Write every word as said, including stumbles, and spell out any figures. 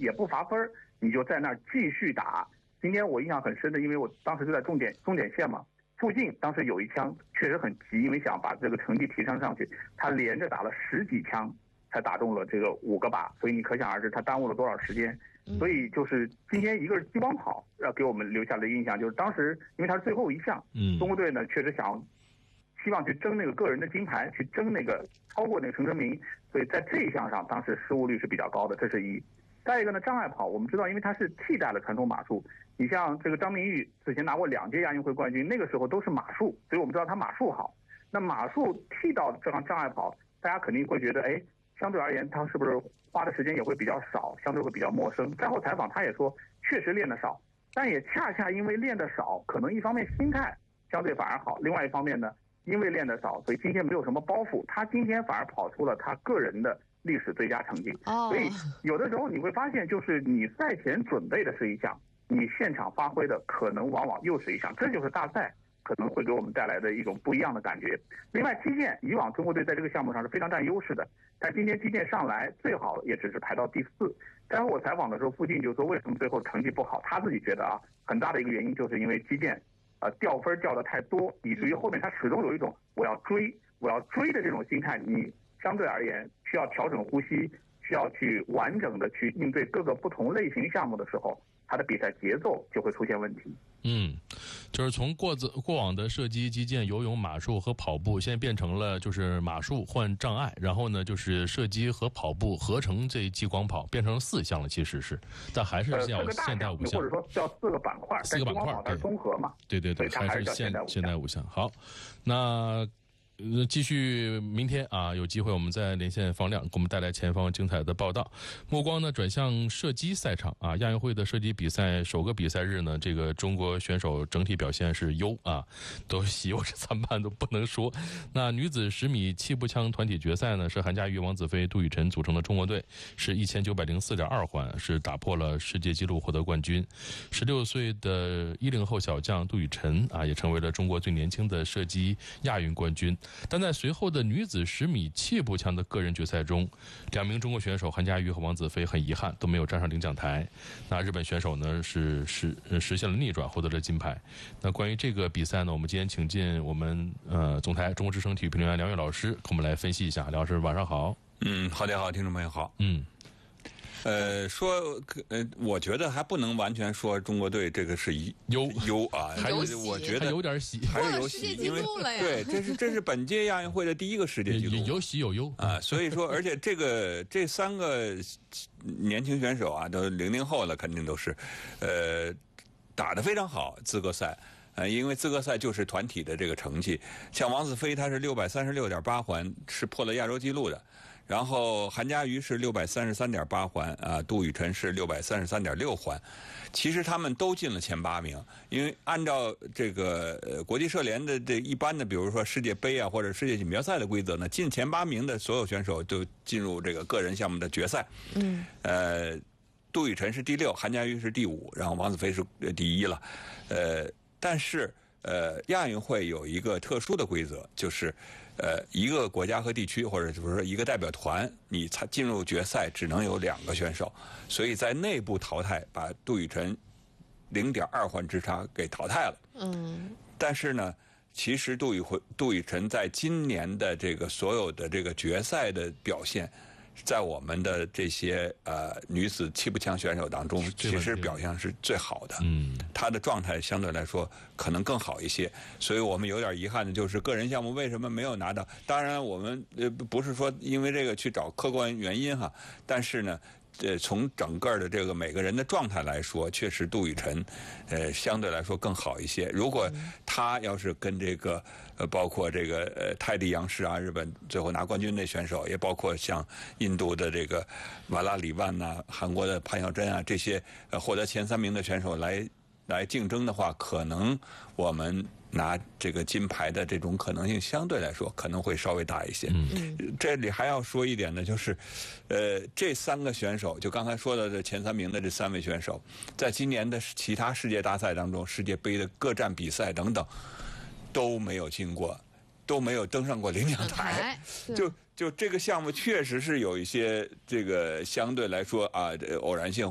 也不罚分，你就在那儿继续打。今天我印象很深的，因为我当时就在终点终点线嘛，附近当时有一枪确实很急，因为想把这个成绩提升上去，他连着打了十几枪才打中了这个五个靶，所以你可想而知他耽误了多少时间。所以就是今天一个是激光跑，要给我们留下的印象就是当时因为他是最后一项，嗯，中国队呢确实想希望去争那个个人的金牌，去争那个超过那个陈哲明，所以在这一项上当时失误率是比较高的，这是一。再一个呢，障碍跑我们知道，因为它是替代了传统马术，你像这个张明玉此前拿过两届亚运会冠军，那个时候都是马术，所以我们知道他马术好。那马术替到这样障碍跑，大家肯定会觉得，哎，相对而言他是不是花的时间也会比较少，相对会比较陌生。赛后采访他也说，确实练得少，但也恰恰因为练得少，可能一方面心态相对反而好，另外一方面呢，因为练得少，所以今天没有什么包袱，他今天反而跑出了他个人的历史最佳成绩。 哦， 所以有的时候你会发现，就是你赛前准备的是一项，你现场发挥的可能往往又是一项，这就是大赛可能会给我们带来的一种不一样的感觉。另外，击剑以往中国队在这个项目上是非常占优势的，但今天击剑上来最好也只是排到第四。然后我采访的时候，附近就说为什么最后成绩不好，他自己觉得啊，很大的一个原因就是因为击剑呃掉分掉的太多，以至于后面他始终有一种我要追我要追的这种心态，你相对而言需要调整呼吸，需要去完整的去应对各个不同类型项目的时候，他的比赛节奏就会出现问题。 嗯，就是从过子过往的射击、击剑、游泳、马术和跑步，现在变成了就是马术换障碍，然后呢就是射击和跑步合成这激光跑，变成了四项了，其实是，但还是要现代五项， 或者说叫四个板块， 四个板块对，综合嘛， 对对对，还是现现代五项。好，那。呃，继续明天啊，有机会我们再连线方亮，给我们带来前方精彩的报道。目光呢转向射击赛场啊，亚运会的射击比赛首个比赛日呢，这个中国选手整体表现是优啊，都喜忧参半都不能说。那女子十米气步枪团体决赛呢，是韩佳瑜、王子飞、杜雨辰组成的中国队，是一千九百零四点二环，是打破了世界纪录获得冠军。十六岁的一零后小将杜雨辰啊，也成为了中国最年轻的射击亚运冠军。但在随后的女子十米气步枪的个人决赛中，两名中国选手韩佳瑜和王子飞很遗憾都没有站上领奖台。那日本选手呢是实实现了逆转，获得了金牌。那关于这个比赛呢，我们今天请进我们呃总台中国之声体育评论员梁越老师，跟我们来分析一下。梁老师晚上好。 嗯，好的好，听众朋友好。 嗯。 呃，说呃，我觉得还不能完全说中国队这个是优优啊，还是我觉得有点喜， 还是有喜，因为对，这是这是本届亚运会的第一个世界纪录， 有喜有忧啊。所以说，而且这个这三个年轻选手啊，都零零后了，肯定都是，呃，打得非常好，资格赛。呃，因为资格赛就是团体的这个成绩，像王子飞他是六百三十六点八环，是破了亚洲纪录的。然后韩佳瑜是六百三十三点八环啊，杜雨辰是六百三十三点六环。其实他们都进了前八名，因为按照这个呃国际射联的这一般的，比如说世界杯啊或者世界锦标赛的规则呢，进前八名的所有选手就进入这个个人项目的决赛。嗯。呃，杜雨辰是第六，韩佳瑜是第五，然后王子飞是第一了。呃。但是，呃，亚运会有一个特殊的规则，就是，呃，一个国家和地区，或者就是说一个代表团，你才进入决赛只能有两个选手，所以在内部淘汰，把杜雨辰零点二环之差给淘汰了。嗯。但是呢，其实杜雨杜雨辰在今年的这个所有的这个决赛的表现，在我们的这些呃女子气步枪选手当中，其实表现是最好的。嗯，她的状态相对来说可能更好一些，所以我们有点遗憾的就是个人项目为什么没有拿到？当然，我们呃不是说因为这个去找客观原因哈，但是呢。呃，从整个的这个每个人的状态来说，确实杜雨辰，呃，相对来说更好一些。如果他要是跟这个呃，包括这个呃泰迪杨世啊，日本最后拿冠军的选手，也包括像印度的这个瓦拉里万呐、啊，韩国的潘晓珍啊，这些呃获得前三名的选手来来竞争的话，可能我们拿这个金牌的这种可能性相对来说可能会稍微大一些。嗯，这里还要说一点呢，就是，呃，这三个选手，就刚才说的这前三名的这三位选手，在今年的其他世界大赛当中，世界杯的各站比赛等等，都没有进过，都没有登上过领奖台。就就这个项目确实是有一些这个相对来说啊偶然性。